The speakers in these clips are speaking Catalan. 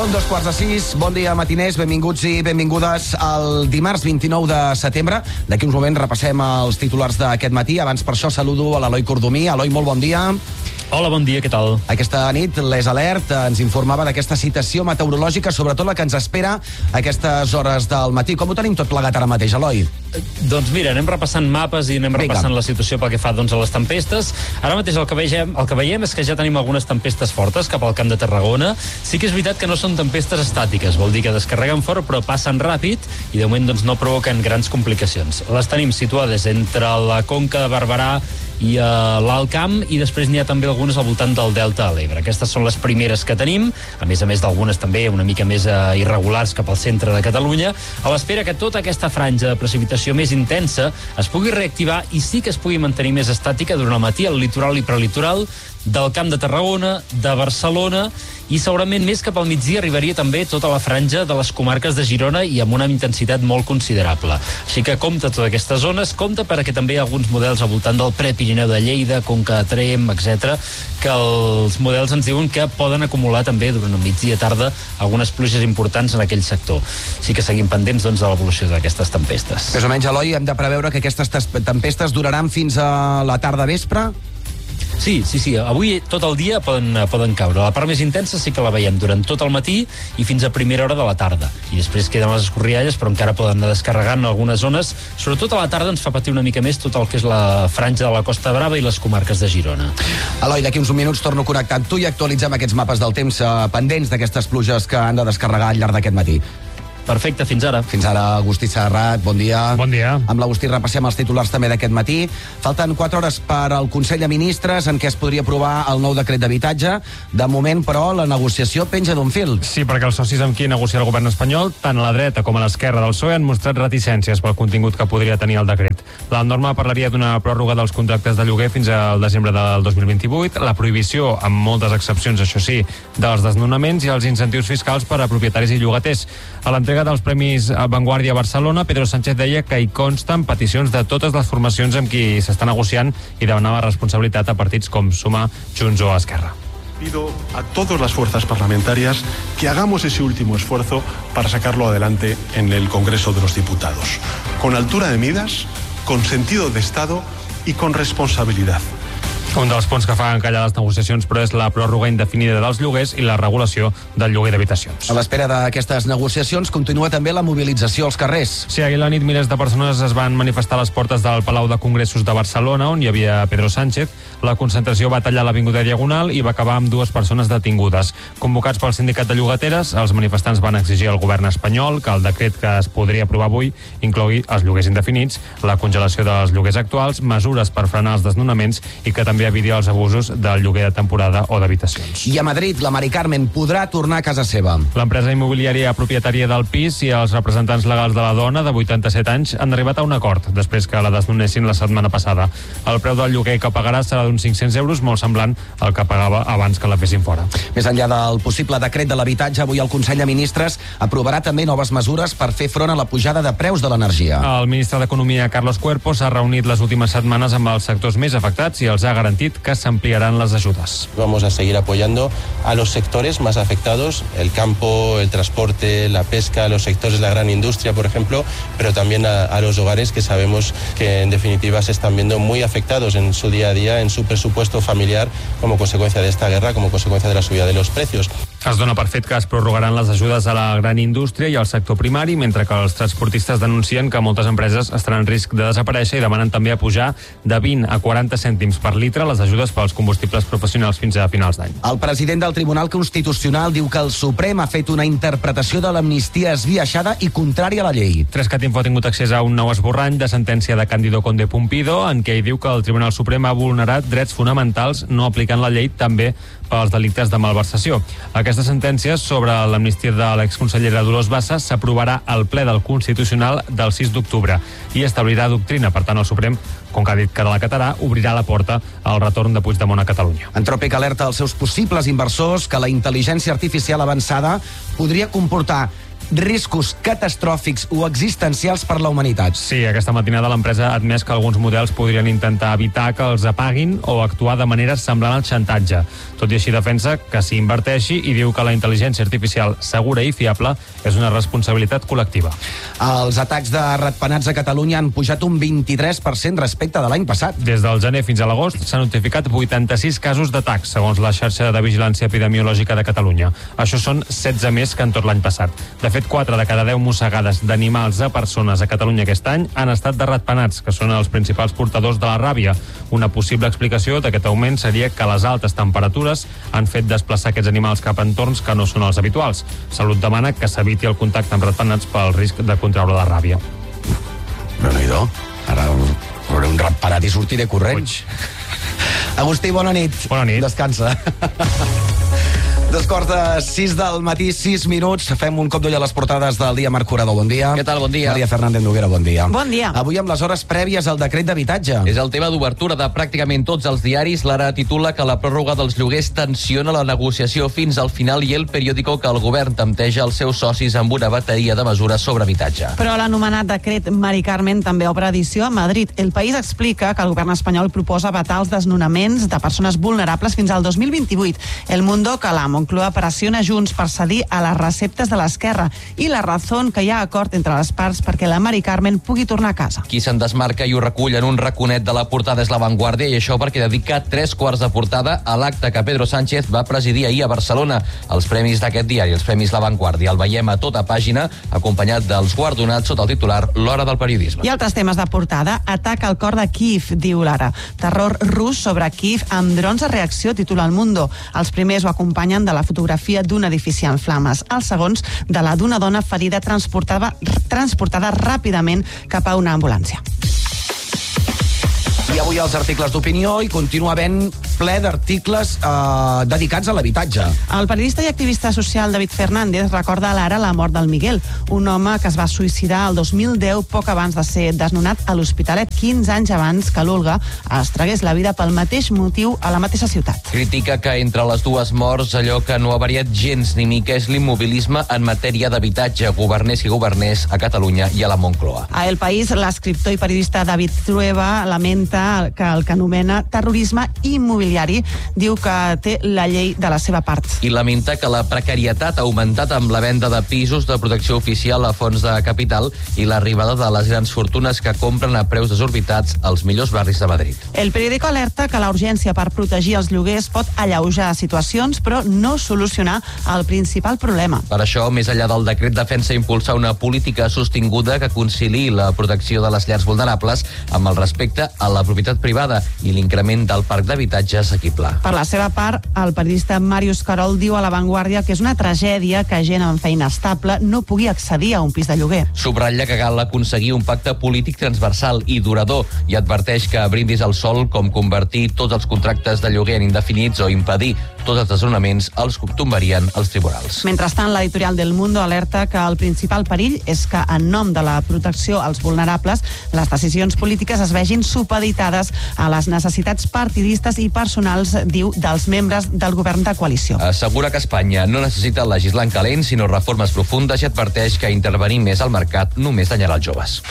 Són 2:15, bon dia matiners, benvinguts i benvingudes al dimarts 29 de setembre. D'aquí uns moments repassem els titulars d'aquest matí. Abans per això saludo a l'Eloi Cordomí. Eloi, molt bon dia. Hola, bon dia, què tal? Aquesta nit l'ES Alert ens informava d'aquesta situació meteorològica, sobretot la que ens espera a aquestes hores del matí. Com ho tenim tot plegat ara mateix, Eloi? Doncs mira, anem repassant mapes i anem repassant la situació pel que fa a les tempestes. Ara mateix el que veiem és que ja tenim algunes tempestes fortes cap al Camp de Tarragona. Sí que és veritat que no són tempestes estàtiques, vol dir que descarreguen fort però passen ràpid i de moment doncs, no provoquen grans complicacions. Les tenim situades entre la Conca de Barberà i l'Alt Camp, i després n'hi ha també algunes al voltant del Delta de l'Ebre. Aquestes són les primeres que tenim, a més d'algunes també una mica més irregulars cap al centre de Catalunya, a l'espera que tota aquesta franja de precipitació més intensa es pugui reactivar i sí que es pugui mantenir més estàtica durant el matí al litoral i prelitoral del Camp de Tarragona, de Barcelona, i segurament més cap al migdia arribaria també tota la franja de les comarques de Girona i amb una intensitat molt considerable. Així que compte totes aquestes zones, compte perquè també hi ha alguns models al voltant del Prepirineu de Lleida, Conca de Tremp, etc., que els models ens diuen que poden acumular també durant el migdia tarda algunes pluges importants en aquell sector. Així que seguim pendents doncs, de l'evolució d'aquestes tempestes. Més o menys, Eloi, hem de preveure que aquestes tempestes duraran fins a la tarda vespre? Sí. Avui tot el dia poden caure. La part més intensa sí que la veiem durant tot el matí i fins a primera hora de la tarda. I després queden les escorrialles, però encara poden anar descarregant en algunes zones. Sobretot a la tarda ens fa patir una mica més tot el que és la franja de la Costa Brava i les comarques de Girona. Eloi, d'aquí uns minuts torno a connectar amb tu i actualitzem aquests mapes del temps pendents d'aquestes pluges que han de descarregar al llarg d'aquest matí. Perfecte, fins ara. Fins ara, Agustí Serrat, bon dia. Bon dia. Amb l'Agustí repassem els titulars també d'aquest matí. Falten 4 hores per al Consell de Ministres en què es podria aprovar el nou decret d'habitatge. De moment, però, la negociació penja d'un fil. Sí, perquè els socis amb qui negocia el govern espanyol, tant a la dreta com a l'esquerra del PSOE, han mostrat reticències pel contingut que podria tenir el decret. La norma parlaria d'una pròrroga dels contractes de lloguer fins al desembre del 2028, la prohibició, amb moltes excepcions, això sí, dels desnonaments i els incentius fiscals per a propietaris i llogaters. A l'entrega dels Premis Vanguardia Barcelona, Pedro Sánchez deia que hi consten peticions de totes les formacions amb qui s'està negociant i demanava responsabilitat a partits com Suma, Junts o Esquerra. Pido a todas las fuerzas parlamentarias que hagamos ese último esfuerzo para sacarlo adelante en el Congreso de los Diputados, con altura de miras, con sentido de Estado y con responsabilidad. Un dels punts que fa encallar les negociacions, però, és la pròrroga indefinida dels lloguers i la regulació del lloguer d'habitacions. A l'espera d'aquestes negociacions continua també la mobilització als carrers. Sí, ahir a la nit milers de persones es van manifestar a les portes del Palau de Congressos de Barcelona, on hi havia Pedro Sánchez. La concentració va tallar l'Avinguda Diagonal i va acabar amb 2 persones detingudes. Convocats pel sindicat de llogateres, els manifestants van exigir al govern espanyol que el decret que es podria aprovar avui inclogui els lloguers indefinits, la congelació dels lloguers actuals, mesures per frenar els desnonaments i que també eviti els abusos del lloguer de temporada o d'habitacions. I a Madrid, la Mari Carmen podrà tornar a casa seva. L'empresa immobiliària propietària del pis i els representants legals de la dona, de 87 anys, han arribat a un acord després que la desnonessin la setmana passada. El preu del lloguer que pagarà serà d'uns 500 euros, molt semblant al que pagava abans que la fessin fora. Més enllà del possible decret de l'habitatge, avui el Consell de Ministres aprovarà també noves mesures per fer front a la pujada de preus de l'energia. El ministre d'Economia, Carlos Cuerpo, s'ha reunit les últimes setmanes amb els sectors més afectats i els ha garantit que s'ampliaran les ajudes. Vamos a seguir apoyando a los sectores más afectados, el campo, el transporte, la pesca, los sectores de la gran industria, por ejemplo, pero también a los hogares que sabemos que en definitiva se están viendo muy afectados en su día a día, en su presupuesto familiar, como consecuencia de esta guerra, como consecuencia de la subida de los precios. Es dona per fet que es prorrogaran les ajudes a la gran indústria i al sector primari, mentre que els transportistes denuncien que moltes empreses estan en risc de desaparèixer i demanen també a pujar de 20 a 40 cèntims per litre les ajudes pels combustibles professionals fins a finals d'any. El president del Tribunal Constitucional diu que el Suprem ha fet una interpretació de l'amnistia esbiaixada i contrària a la llei. 3cat ha tingut accés a un nou esborrany de sentència de Cándido Conde Pumpido, en què hi diu que el Tribunal Suprem ha vulnerat drets fonamentals no aplicant la llei també pels delictes de malversació. Aquesta sentència sobre l'amnistia de l'exconsellera Dolors Bassa s'aprovarà al ple del Constitucional del 6 d'octubre i establirà doctrina. Per tant, el Suprem, com que ha dit que la catarà, obrirà la porta al retorn de Puigdemont a Catalunya. Antròpic alerta als seus possibles inversors que la intel·ligència artificial avançada podria comportar riscos catastròfics o existencials per la humanitat. Sí, aquesta matinada l'empresa ha admès que alguns models podrien intentar evitar que els apaguin o actuar de manera semblant al xantatge. Tot i així defensa que s'hi inverteixi i diu que la intel·ligència artificial segura i fiable és una responsabilitat col·lectiva. Els atacs de ratpenats a Catalunya han pujat un 23% respecte de l'any passat. Des del gener fins a l'agost s'han notificat 86 casos d'atacs, segons la xarxa de vigilància epidemiològica de Catalunya. Això són 16 més que en tot l'any passat. De fet, 4 de cada 10 mossegades d'animals a persones a Catalunya aquest any han estat de ratpenats, que són els principals portadors de la ràbia. Una possible explicació d'aquest augment seria que les altes temperatures han fet desplaçar aquests animals cap a entorns que no són els habituals. Salut demana que s'eviti el contacte amb ratpenats pel risc de contraure la ràbia. Déu-n'hi-do. Ara veuré un ratpenat i sortiré corrents. Agustí, bona nit. Bona nit. Descansa. 2:06 del matí, 6 minuts. Fem un cop d'ull a les portades del dia. Marc Curador, bon dia. Què tal, bon dia. Maria Fernández Noguera, bon dia. Bon dia. Avui amb les hores prèvies al decret d'habitatge. És el tema d'obertura de pràcticament tots els diaris. L'Ara titula que la pròrroga dels lloguers tensiona la negociació fins al final i El Periódico que el govern tempteja els seus socis amb una bateria de mesures sobre habitatge. Però l'anomenat decret Mari Carmen també obre edició a Madrid. El País explica que el govern espanyol proposa vetar els desnonaments de persones vulnerables fins al 2028. El Mundo que la Moncloa pressiona Junts per cedir a les receptes de l'Esquerra i La Razón que hi ha acord entre les parts perquè la Mari Carmen pugui tornar a casa. Qui se'n desmarca i ho recull en un raconet de la portada és La Vanguardia, i això perquè dedica 3 quarts de portada a l'acte que Pedro Sánchez va presidir ahir a Barcelona. Els premis d'aquest diari, els premis La Vanguardia, el veiem a tota pàgina, acompanyat dels guardonats sota el titular L'Hora del Periodisme. I altres temes de portada. Atac al cor de Kíev, diu l'Ara. Terror rus sobre Kíev amb drons a reacció, titula El Mundo. Els primers ho acompanyen de la fotografia d'un edifici en flames. Els segons de la d'una dona ferida transportada ràpidament cap a una ambulància. I avui els articles d'opinió i continua havent ple d'articles dedicats a l'habitatge. El periodista i activista social David Fernández recorda a l'Ara la mort del Miguel, un home que es va suïcidar el 2010 poc abans de ser desnonat a l'Hospitalet, 15 anys abans que l'Olga es tragués la vida pel mateix motiu a la mateixa ciutat. Critica que entre les dues morts allò que no ha variat gens ni mica és l'immobilisme en matèria d'habitatge, governés qui governés a Catalunya i a la Moncloa. A El País, l'escriptor i periodista David Trueba lamenta que el que anomena terrorisme immobiliari diu que té la llei de la seva part. I lamenta que la precarietat ha augmentat amb la venda de pisos de protecció oficial a fons de capital i l'arribada de les grans fortunes que compren a preus desorbitats als millors barris de Madrid. El periòdico alerta que la urgència per protegir els lloguers pot alleujar situacions, però no solucionar el principal problema. Per això, més enllà del decret, defensa impulsar una política sostinguda que conciliï la protecció de les llars vulnerables amb el respecte a la propietat privada i l'increment del parc d'habitatge assequible. Per la seva part, el periodista Màrius Carol diu a La Vanguardia que és una tragèdia que gent amb feina estable no pugui accedir a un pis de lloguer. Subratlla que cal aconseguir un pacte polític transversal i durador i adverteix que brindis al sol com convertir tots els contractes de lloguer en indefinits o impedir tots els desnonaments els tombarien els tribunals. Mentrestant, l'editorial del Mundo alerta que el principal perill és que, en nom de la protecció als vulnerables, les decisions polítiques es vegin supeditades a les necessitats partidistes i personals, diu, dels membres del govern de coalició. Assegura que Espanya no necessita legislar en calent, sinó reformes profundes, i adverteix que intervenir més al mercat només danyarà els joves.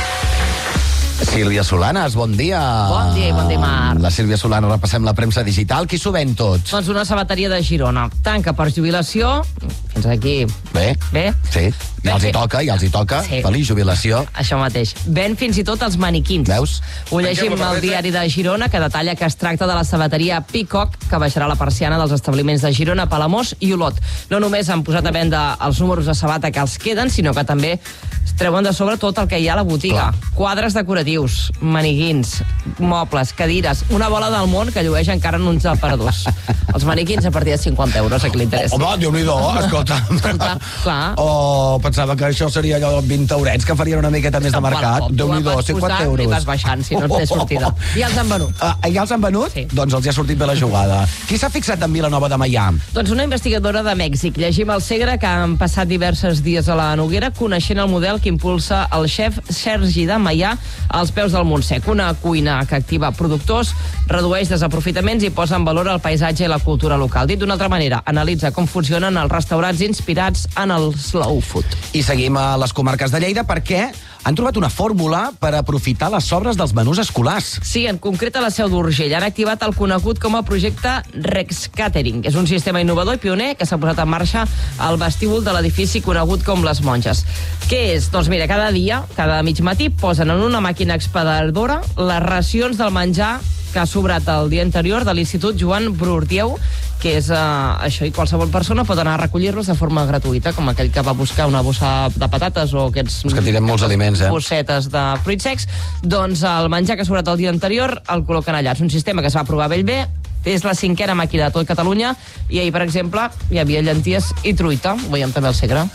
Sílvia Solanes, bon dia. Bon dia i bon dimarts. La Sílvia Solanes, repassem la premsa digital. Qui s'ho ven tot? Doncs una sabateria de Girona. Tanca per jubilació. Fins aquí. Bé? Bé? Sí. Ja els hi toca. Sí. Feliç jubilació. Això mateix. Ven fins i tot els maniquins. Veus? Ho llegim al diari de Girona, que detalla que es tracta de la sabateria Peacock, que baixarà la persiana dels establiments de Girona, Palamós i Olot. No només han posat a venda els números de sabata que els queden, sinó que també treuen de sobre tot el que hi ha a la botiga. Clar. Quadres decoratius, maniquins, mobles, cadires, una bola del món que llueix encara en uns aparadors. Els maniquins a partir de 50 euros, a qui li interessa. Home, Déu-n'hi-do, escolta. Clar. Oh, pensava que això seria allò de 20 eurets, que farien una miqueta més de mercat. Déu-n'hi-do, 50 euros. I vas baixant, si no té sortida. I els han venut. Ja els han venut? Sí. Doncs els hi ha sortit bé la jugada. Qui s'ha fixat en Vilanova de Meià? Doncs una investigadora de Mèxic. Llegim al Segre que han passat diversos dies a la Noguera coneixent el model que impulsa el xef Sergi de Meià als peus del Montsec. Una cuina que activa productors, redueix desaprofitaments i posa en valor el paisatge i la cultura local. Dit d'una altra manera, analitza com funcionen els restaurants inspirats en el slow food. I seguim a les comarques de Lleida perquè han trobat una fórmula per aprofitar les sobres dels menús escolars. Sí, en concret a la Seu d'Urgell han activat el conegut com a projecte Rex Catering. És un sistema innovador i pioner que s'ha posat en marxa al vestíbul de l'edifici conegut com Les Monges. Què és? Doncs mira, cada dia, cada mig matí, posen en una màquina expedidora les racions del menjar que ha sobrat el dia anterior de l'Institut Joan Brurdieu, que és això, i qualsevol persona pot anar a recollir-los de forma gratuïta, com aquell que va buscar una bossa de patates o aquests... És que tirem molts aliments, bossetes de fruits secs. Doncs el menjar que ha sobrat el dia anterior el col·loquen allà. És un sistema que es va provar Bellver, és la 5a màquina de tot Catalunya, i ahir, per exemple, hi havia llenties i truita. Ho veiem també al Segre.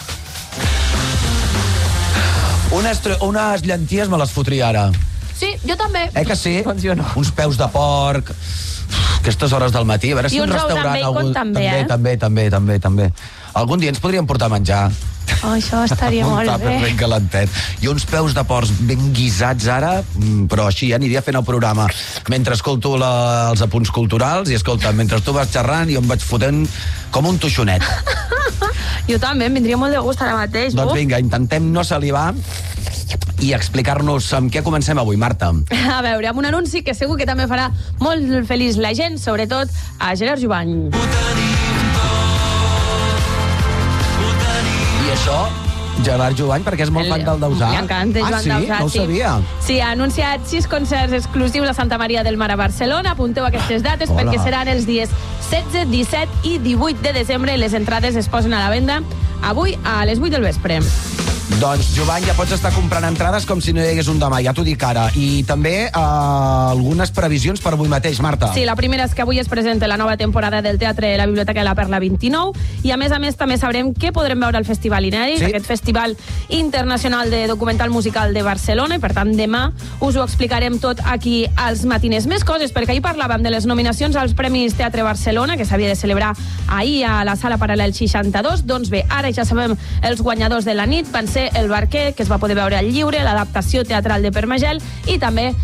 Unes llenties me les fotria ara. Sí, jo també. Que sí? Doncs jo no. Uns peus de porc, aquestes hores del matí, a veure si I un uns ous amb restaurant... bacon també, També. Algun dia ens podríem portar a menjar. Oh, això estaria Un molt tàper bé. ben calentet. I uns peus de porcs ben guisats ara, però així aniria fent el programa. Mentre escolto els apunts culturals i escolta, mentre tu vas xerrant jo em vaig fotent com un toixonet. Jo també, em vindria molt de gust ara mateix. Doncs vinga, intentem no salivar i explicar-nos amb què comencem avui, Marta. A veure, amb un anunci que segur que també farà molt feliç la gent, sobretot a Gerard Jubany. I això, Gerard Jubany, perquè és molt fan del Dausà. Li encanta Joan sí? Dausà. No ho sabia. Sí, ha anunciat 6 concerts exclusius a Santa Maria del Mar a Barcelona. Apunteu aquestes dates Hola. perquè seran els dies 16, 17 i 18 de desembre. Les entrades es posen a la venda avui a les 8 del vespre. Doncs, Jubany, ja pots estar comprant entrades com si no hi hagués un demà, ja t'ho dic ara. I també algunes previsions per avui mateix, Marta. Sí, la primera és que avui es presenta la nova temporada del Teatre de la Biblioteca de la Perla 29 i a més també sabrem què podrem veure al Festival Inèdit, aquest Festival Internacional de Documental Musical de Barcelona, i per tant demà us ho explicarem tot aquí als matiners. Més coses, perquè ahir parlàvem de les nominacions als Premis Teatre Barcelona, que s'havia de celebrar ahir a la Sala Paral·lel 62. Doncs bé, ara ja sabem els guanyadors de la nit. Van ser El Barquer, que es va poder veure al lliure, l'adaptació teatral de Permagel, i també